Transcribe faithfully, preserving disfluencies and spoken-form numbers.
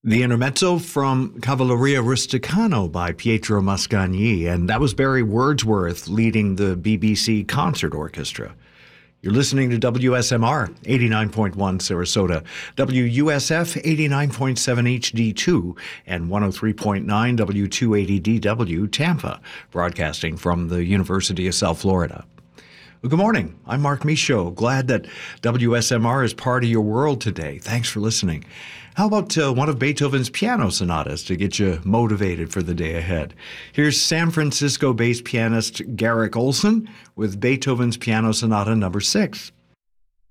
The intermezzo from Cavalleria Rusticana by Pietro Mascagni, and that was Barry Wordsworth leading the B B C Concert Orchestra. You're listening to W S M R eighty-nine point one Sarasota, W U S F eighty-nine point seven H D two, and one oh three point nine W two eighty D W Tampa, broadcasting from the University of South Florida. Well, good morning. I'm Mark Michaud. Glad that W S M R is part of your world today. Thanks for listening. How about uh, one of Beethoven's piano sonatas to get you motivated for the day ahead? Here's San Francisco-based pianist Garrick Ollsen with Beethoven's Piano Sonata Number Six.